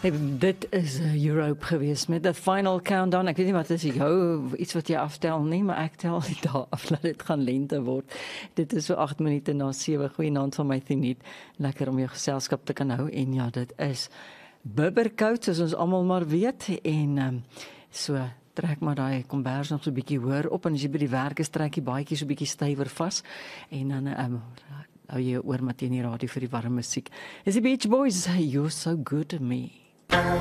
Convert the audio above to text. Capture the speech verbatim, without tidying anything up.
Hey, dit is Europe geweest met de final countdown. Ek weet nie wat is jou iets wat jy aftel nie, maar ek tel die dae af dat dit gaan lente word. Dit is so agt minute na sewe. Goeienaand van my Thiniet. Lekker om jou geselskap te kan hou en ja, dit is bibberkoud soos ons almal maar weet en um, so trek maar daai kombers nog so 'n bietjie hoër op en as jy by die werk is, trek jy baadjie so 'n bietjie stywer vas en dan um, hou jy oor met teen die radio vir die warm musiek. Is die Beach Boys, You're So Good to Me.